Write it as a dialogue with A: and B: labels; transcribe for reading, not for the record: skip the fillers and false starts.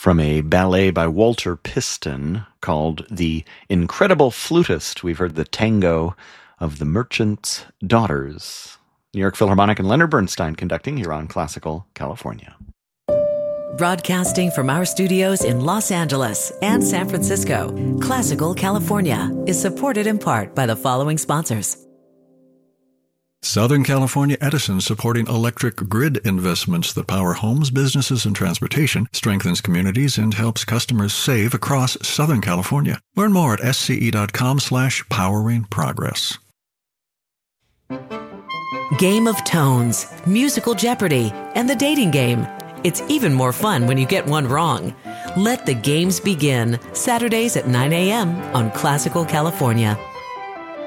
A: from a ballet by Walter Piston called The Incredible Flutist. We've heard the tango of the Merchant's Daughters. New York Philharmonic and Leonard Bernstein conducting here on Classical California.
B: Broadcasting from our studios in Los Angeles and San Francisco, Classical California is supported in part by the following sponsors.
C: Southern California Edison, supporting electric grid investments that power homes, businesses, and transportation, strengthens communities, and helps customers save across Southern California. Learn more at sce.com/powering progress.
B: Game of Tones, Musical Jeopardy, and the Dating Game. It's even more fun when you get one wrong. Let the games begin, Saturdays at 9 a.m. on Classical California.